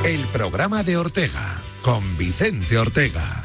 El programa de Ortega, con Vicente Ortega.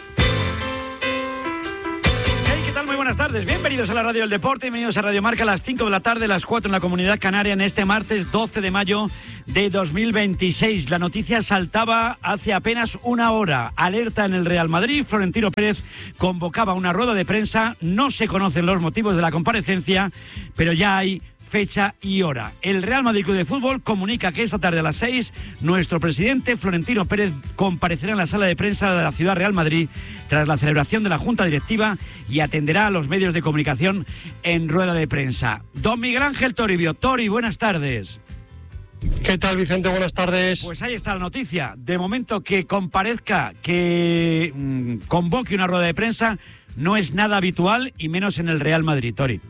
Muy buenas tardes, bienvenidos a la Radio del Deporte, bienvenidos a Radio Marca a las 5 de la tarde, las 4 en la Comunidad Canaria en este martes 12 de mayo de 2026. La noticia saltaba hace apenas una hora. Alerta en el Real Madrid, Florentino Pérez convocaba una rueda de prensa, no se conocen los motivos de la comparecencia, pero ya hay fecha y hora. El Real Madrid Club de Fútbol comunica que esta tarde a las 6 nuestro presidente Florentino Pérez comparecerá en la sala de prensa de la Ciudad Real Madrid tras la celebración de la Junta Directiva y atenderá a los medios de comunicación en rueda de prensa. Don Miguel Ángel Toribio. Tori, buenas tardes. ¿Qué tal, Vicente? Buenas tardes. Pues ahí está la noticia. De momento que comparezca, que convoque una rueda de prensa, no es nada habitual y menos en el Real Madrid, Tori.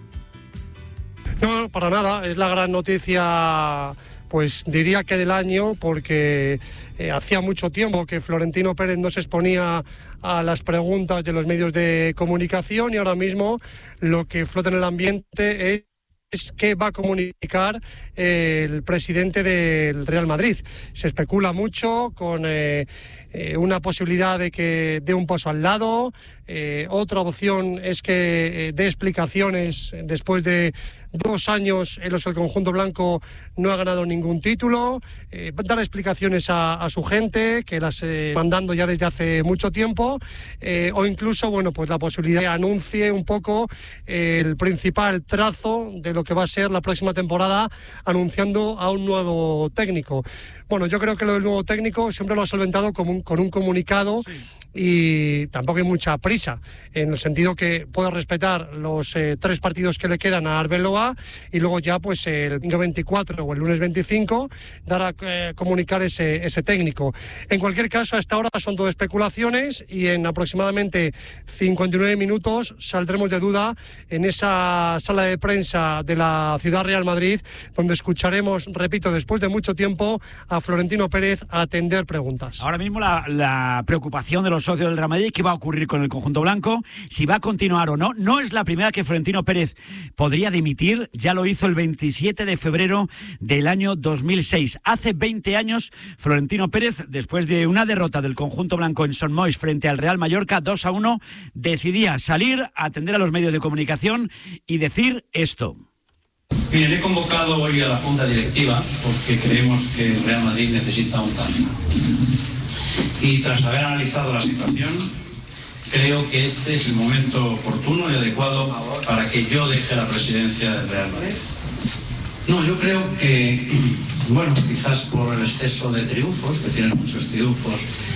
No, para nada, es la gran noticia, pues diría que del año, porque hacía mucho tiempo que Florentino Pérez no se exponía a las preguntas de los medios de comunicación y ahora mismo lo que flota en el ambiente es que va a comunicar el presidente del Real Madrid. Se especula mucho con una posibilidad de que dé un paso al lado. Otra opción es que dé explicaciones después de 2 años en los que el conjunto blanco no ha ganado ningún título, dar explicaciones a su gente, que las mandando ya desde hace mucho tiempo, o incluso, bueno, pues la posibilidad de que anuncie un poco el principal trazo de lo que va a ser la próxima temporada, anunciando a un nuevo técnico. Bueno, yo creo que lo del nuevo técnico siempre lo ha solventado con un comunicado. Sí. Y tampoco hay mucha prisa, en el sentido que pueda respetar los 3 partidos que le quedan a Arbeloa y luego ya pues el domingo 24 o el lunes 25 dar a comunicar ese técnico. En cualquier caso, hasta ahora son todo especulaciones y en aproximadamente 59 minutos saldremos de duda en esa sala de prensa de la Ciudad Real Madrid, donde escucharemos, repito, después de mucho tiempo, a Florentino Pérez atender preguntas. Ahora mismo la preocupación de los socios del Real Madrid, ¿qué va a ocurrir con el conjunto blanco? Si va a continuar o no. No es la primera que Florentino Pérez podría dimitir, ya lo hizo el 27 de febrero del año 2006. Hace 20 años, Florentino Pérez, después de una derrota del conjunto blanco en Son Moix frente al Real Mallorca 2-1, decidía salir, atender a los medios de comunicación y decir esto. Miren, he convocado hoy a la Junta Directiva porque creemos que el Real Madrid necesita un cambio. Y tras haber analizado la situación, creo que este es el momento oportuno y adecuado para que yo deje la presidencia del Real Madrid. No, yo creo que, bueno, quizás por el exceso de triunfos, que tienen muchos triunfos,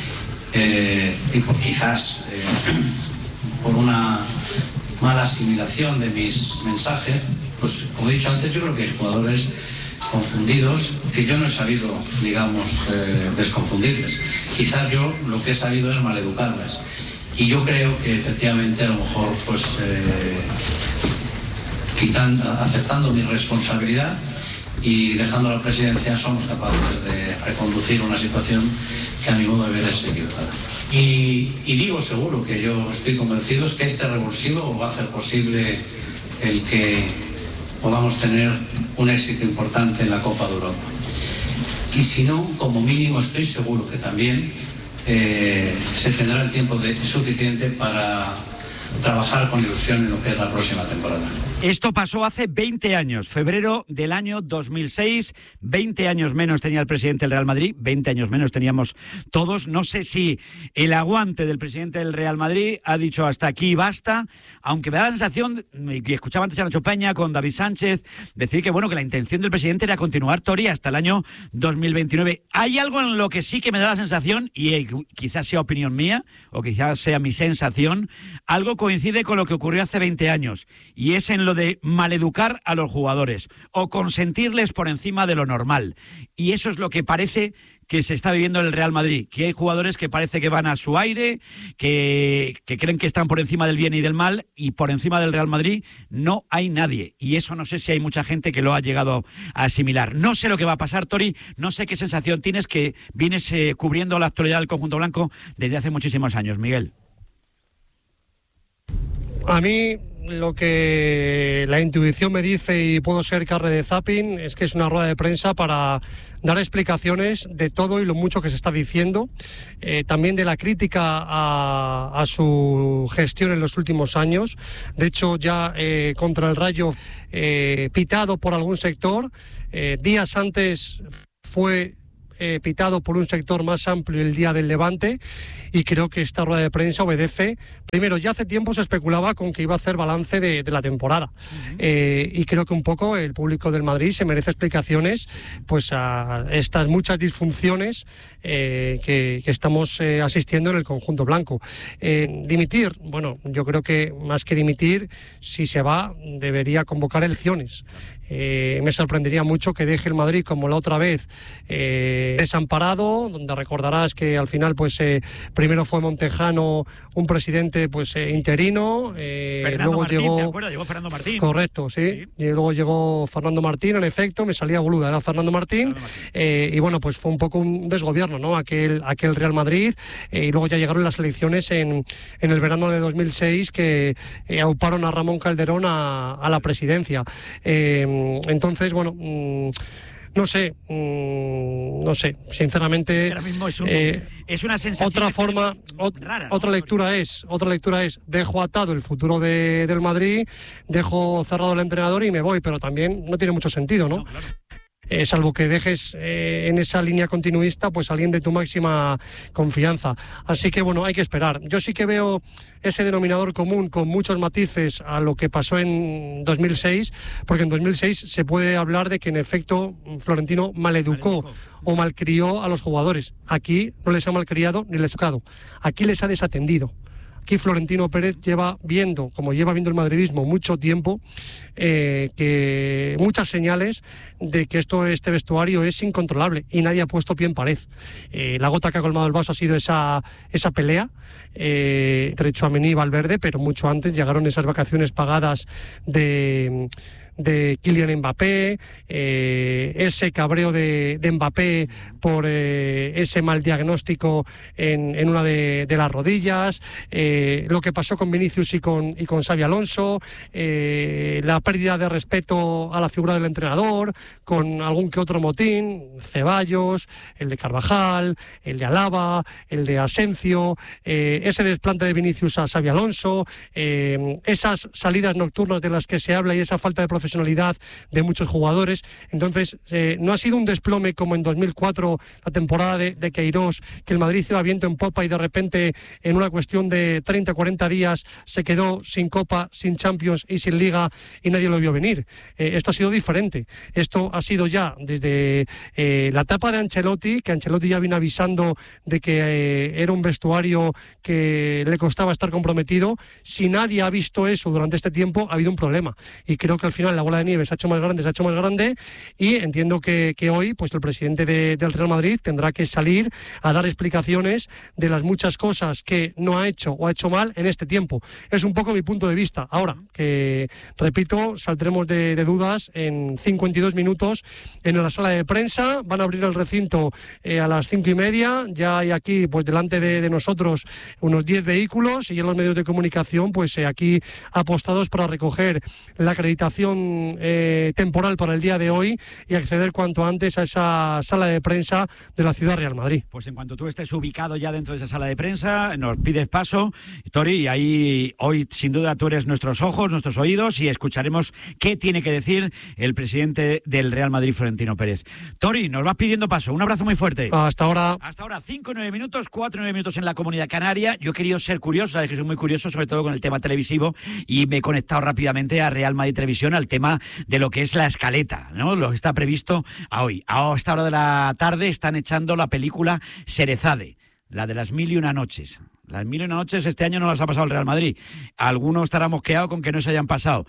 y quizás por una mala asimilación de mis mensajes, pues como he dicho antes, yo creo que hay jugadores confundidos que yo no he sabido, digamos, desconfundirles. Quizás yo lo que he sabido es maleducarles. Y yo creo que efectivamente a lo mejor pues aceptando mi responsabilidad y dejando la presidencia somos capaces de reconducir una situación que a mi modo de ver es equivocada. Y digo seguro que yo estoy convencido es que este revulsivo va a hacer posible el que podamos tener un éxito importante en la Copa de Europa. Y si no, como mínimo estoy seguro que también se tendrá el tiempo suficiente para trabajar con ilusión en lo que es la próxima temporada. Esto pasó hace 20 años, febrero del año 2006, 20 años menos tenía el presidente del Real Madrid, 20 años menos teníamos todos. No sé si el aguante del presidente del Real Madrid ha dicho hasta aquí basta, aunque me da la sensación, y escuchaba antes a Nacho Peña con David Sánchez, decir que bueno, que la intención del presidente era continuar, Tori, hasta el año 2029. Hay algo en lo que sí que me da la sensación, y quizás sea opinión mía, o quizás sea mi sensación, algo coincide con lo que ocurrió hace 20 años, y es en lo de maleducar a los jugadores o consentirles por encima de lo normal. Y eso es lo que parece que se está viviendo en el Real Madrid, que hay jugadores que parece que van a su aire, que creen que están por encima del bien y del mal, y por encima del Real Madrid no hay nadie. Y eso no sé si hay mucha gente que lo ha llegado a asimilar. No sé lo que va a pasar, Tori, no sé qué sensación tienes, que vienes cubriendo la actualidad del conjunto blanco desde hace muchísimos años, Miguel. A mí lo que la intuición me dice, y puedo ser carne de zapping, es que es una rueda de prensa para dar explicaciones de todo y lo mucho que se está diciendo, también de la crítica a su gestión en los últimos años. De hecho, ya contra el Rayo, pitado por algún sector, días antes fue pitado por un sector más amplio el día del Levante, y creo que esta rueda de prensa obedece. Primero, ya hace tiempo se especulaba con que iba a hacer balance de la temporada, y creo que un poco el público del Madrid se merece explicaciones pues a estas muchas disfunciones que estamos asistiendo en el conjunto blanco. Dimitir, bueno, yo creo que más que dimitir, si se va, debería convocar elecciones. Me sorprendería mucho que deje el Madrid como la otra vez, desamparado, donde recordarás que al final pues primero fue Montejano un presidente pues interino, luego Martín, llegó, ¿te acuerdas? Llegó Fernando Martín. Correcto, sí. Y luego llegó Fernando Martín, en efecto, me salía boluda, era Fernando Martín. Y bueno, pues fue un poco un desgobierno, ¿no? Aquel Real Madrid, y luego ya llegaron las elecciones en el verano de 2006 que auparon a Ramón Calderón a la presidencia. Entonces, bueno, no sé, sinceramente. Ahora mismo es una sensación. Otra forma, rara, ¿no? otra lectura es, dejo atado el futuro del Madrid, dejo cerrado el entrenador y me voy, pero también no tiene mucho sentido, ¿no? Claro. Salvo que dejes en esa línea continuista pues alguien de tu máxima confianza. Así que bueno, hay que esperar. Yo sí que veo ese denominador común con muchos matices a lo que pasó en 2006, porque en 2006 se puede hablar de que en efecto Florentino maleducó o malcrió a los jugadores. Aquí no les ha malcriado ni les ha tocado. Aquí les ha desatendido. Aquí Florentino Pérez lleva viendo el madridismo mucho tiempo, que muchas señales de que este vestuario es incontrolable y nadie ha puesto pie en pared. La gota que ha colmado el vaso ha sido esa pelea entre Tchouaméni y Valverde, pero mucho antes llegaron esas vacaciones pagadas de Kylian Mbappé, ese cabreo de Mbappé por ese mal diagnóstico en una de las rodillas, lo que pasó con Vinicius y con Xabi Alonso, la pérdida de respeto a la figura del entrenador, con algún que otro motín, Ceballos, el de Carvajal, el de Alaba, el de Asensio, ese desplante de Vinicius a Xabi Alonso, esas salidas nocturnas de las que se habla y esa falta de profesionalidad de muchos jugadores. Entonces, no ha sido un desplome como en 2004, la temporada de Queirós, que el Madrid iba viento en popa y de repente en una cuestión de 30-40 días se quedó sin Copa, sin Champions y sin Liga y nadie lo vio venir. Esto ha sido diferente. Esto ha sido ya desde la etapa de Ancelotti, que Ancelotti ya vino avisando de que era un vestuario que le costaba estar comprometido. Si nadie ha visto eso durante este tiempo, ha habido un problema. Y creo que al final la bola de nieve se ha hecho más grande, y entiendo que hoy pues el presidente del Real Madrid tendrá que salir a dar explicaciones de las muchas cosas que no ha hecho o ha hecho mal en este tiempo. Es un poco mi punto de vista. Ahora, que repito, saldremos de dudas en 52 minutos en la sala de prensa. Van a abrir el recinto a las 5:30. Ya hay aquí pues delante de nosotros unos 10 vehículos y en los medios de comunicación pues aquí apostados para recoger la acreditación temporal para el día de hoy y acceder cuanto antes a esa sala de prensa de la Ciudad Real Madrid. Pues en cuanto tú estés ubicado ya dentro de esa sala de prensa, nos pides paso, Tori, y ahí hoy sin duda tú eres nuestros ojos, nuestros oídos, y escucharemos qué tiene que decir el presidente del Real Madrid, Florentino Pérez. Tori, nos vas pidiendo paso. Un abrazo muy fuerte. Hasta ahora. Hasta ahora, 5-9 minutos, 4-9 minutos en la Comunidad Canaria. Yo he querido ser curioso, sabes que soy muy curioso, sobre todo con el tema televisivo, y me he conectado rápidamente a Real Madrid Televisión, al tema de lo que es la escaleta, ¿no? Lo que está previsto a hoy. A esta hora de la tarde están echando la película Sherezade, la de las 1001 noches. Las 1001 noches este año no las ha pasado el Real Madrid. Algunos estarán mosqueados con que no se hayan pasado.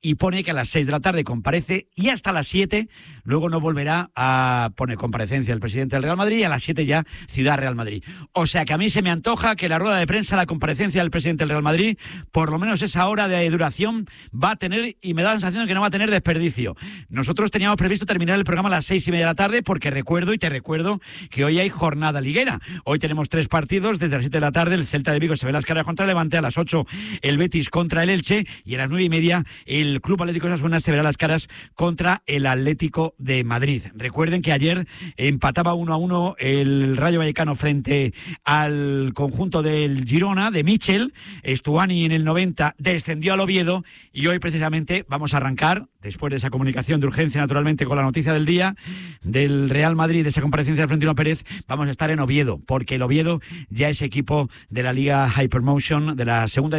y pone que a las 6 de la tarde comparece y hasta las 7 luego no volverá a poner comparecencia el presidente del Real Madrid y a las 7 ya Ciudad Real Madrid. O sea que a mí se me antoja que la rueda de prensa, la comparecencia del presidente del Real Madrid, por lo menos esa hora de duración va a tener, y me da la sensación de que no va a tener desperdicio. Nosotros teníamos previsto terminar el programa a las 6:30 de la tarde porque te recuerdo que hoy hay jornada liguera. Hoy tenemos 3 partidos, desde las 7 de la tarde el Celta de Vigo se ve las caras contra el Levante, a las 8 el Betis contra el Elche y a las 9:30 el Club Atlético Osasuna se verá las caras contra el Atlético de Madrid. Recuerden que ayer empataba 1-1 el Rayo Vallecano frente al conjunto del Girona, de Michel. Estuani en el 90 descendió al Oviedo y hoy precisamente vamos a arrancar, después de esa comunicación de urgencia naturalmente con la noticia del día del Real Madrid, de esa comparecencia de Florentino Pérez, vamos a estar en Oviedo, porque el Oviedo ya es equipo de la Liga Hypermotion de la segunda